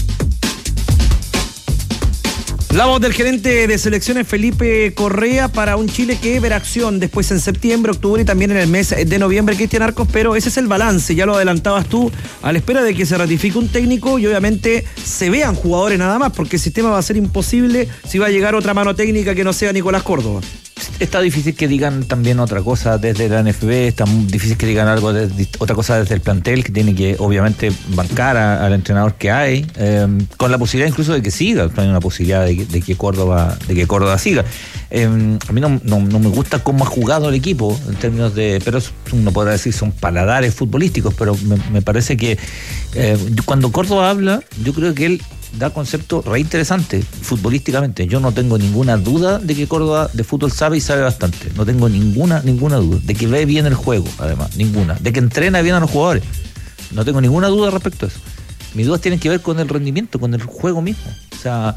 Speaker 7: La voz del gerente de selecciones Felipe Correa para un Chile que verá acción después en septiembre, octubre y también en el mes de noviembre, Cristian Arcos, pero ese es el balance, ya lo adelantabas tú, a la espera de que se ratifique un técnico y obviamente se vean jugadores nada más, porque el sistema va a ser imposible si va a llegar otra mano técnica que no sea Nicolás Córdoba.
Speaker 9: Está difícil que digan también otra cosa desde la N F B, está muy difícil que digan algo de, otra cosa desde el plantel, que tiene que obviamente bancar a, al entrenador que hay, eh, con la posibilidad incluso de que siga, hay una posibilidad de, de que Córdoba de que Córdoba siga. Eh, a mí no, no, no me gusta cómo ha jugado el equipo en términos de, pero uno podrá decir son paladares futbolísticos, pero me, me parece que eh, cuando Córdoba habla, yo creo que él da conceptos re interesantes futbolísticamente. Yo no tengo ninguna duda de que Córdoba de fútbol sabe y sabe bastante. No tengo ninguna ninguna duda. De que ve bien el juego, además, ninguna. De que entrena bien a los jugadores. No tengo ninguna duda respecto a eso. Mis dudas tienen que ver con el rendimiento, con el juego mismo. O sea,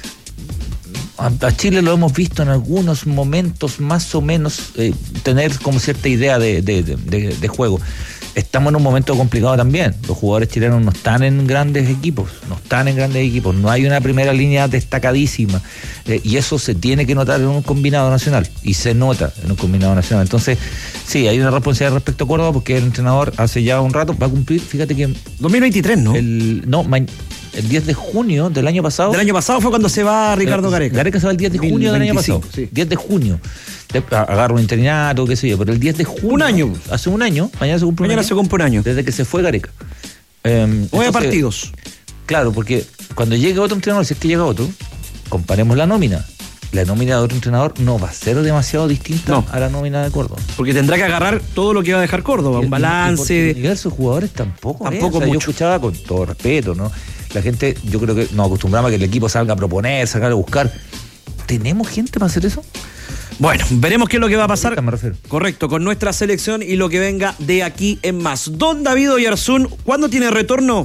Speaker 9: a Chile lo hemos visto en algunos momentos más o menos eh, tener como cierta idea de, de, de, de juego. estamos en un momento complicado también. Los jugadores chilenos no están en grandes equipos, no están en grandes equipos, no hay una primera línea destacadísima, eh, y eso se tiene que notar en un combinado nacional, y se nota en un combinado nacional. Entonces, sí, hay una responsabilidad respecto a Córdoba, porque el entrenador hace ya un rato va a cumplir, fíjate que
Speaker 7: dos mil veintitrés, ¿no?
Speaker 9: El, no, ma- el diez de junio del año pasado.
Speaker 7: Del año pasado fue cuando se va Ricardo
Speaker 9: eh,
Speaker 7: Gareca.
Speaker 9: Gareca se va el diez de junio del año pasado.
Speaker 7: Sí.
Speaker 9: diez de junio. Agarra un interinato, qué sé yo, pero el diez de junio.
Speaker 7: Un año.
Speaker 9: Hace un año, mañana se cumple un
Speaker 7: mañana
Speaker 9: año.
Speaker 7: se cumple un año.
Speaker 9: Desde que se fue Gareca. Eh,
Speaker 7: Nueve partidos.
Speaker 9: Claro, porque cuando llegue otro entrenador, si es que llega otro, comparemos la nómina. La nómina de otro entrenador no va a ser demasiado distinta
Speaker 7: no.
Speaker 9: a la nómina de Córdoba.
Speaker 7: Porque tendrá que agarrar todo lo que va a dejar Córdoba, un balance.
Speaker 9: Y el nivel de sus jugadores tampoco.
Speaker 7: Tampoco
Speaker 9: es. O sea,
Speaker 7: mucho.
Speaker 9: yo escuchaba con todo respeto, ¿no? La gente, yo creo que nos acostumbramos a que el equipo salga a proponer, salga a buscar. ¿Tenemos gente para hacer eso?
Speaker 7: Bueno, veremos qué es lo que va a pasar.
Speaker 9: Me refiero.
Speaker 7: Correcto, con nuestra selección y lo que venga de aquí en más. Don David Oyarzún, ¿cuándo tiene retorno?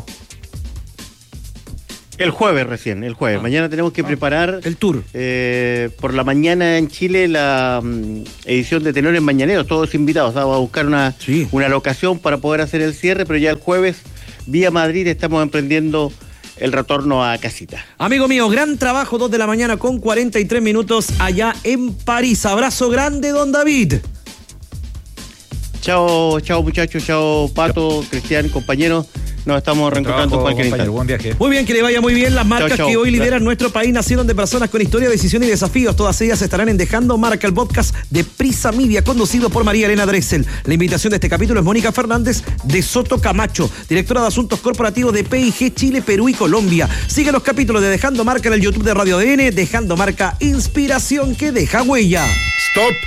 Speaker 21: El jueves recién, el jueves. Ah. Mañana tenemos que ah. preparar
Speaker 7: el tour.
Speaker 21: Eh, por la mañana en Chile la um, edición de Tenores Mañaneros, todos invitados. Vamos a buscar una, sí. una locación para poder hacer el cierre, pero ya el jueves, vía Madrid, estamos emprendiendo el retorno a casita.
Speaker 7: Amigo mío, gran trabajo, dos de la mañana con cuarenta y tres minutos allá en París. Abrazo grande, don David.
Speaker 21: Chao, chao muchachos, chao Pato, chao. Cristian, compañeros. Nos estamos reencontrando en cualquier instante.
Speaker 9: Buen viaje.
Speaker 7: Muy bien, que le vaya muy bien. Las marcas chau, chau. que hoy lideran nuestro país nacieron de personas con historia, decisión y desafíos. Todas ellas estarán en Dejando Marca, el podcast de Prisa Media, conducido por María Elena Drexel. La invitación de este capítulo es Mónica Fernández de Soto Camacho, directora de Asuntos Corporativos de P I G Chile, Perú y Colombia. Sigue los capítulos de Dejando Marca en el YouTube de Radio A D N. Dejando Marca, inspiración que deja huella.
Speaker 1: Stop.